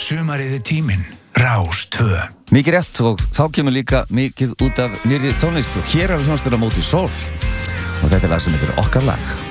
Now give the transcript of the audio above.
Sumarið tíminn, Rás 2. Mikið rétt og þá kemur líka mikið út af nýrri tónlist og hér er hljómsveitin Á móti sól og þetta er lag sem heitir Okkar lag.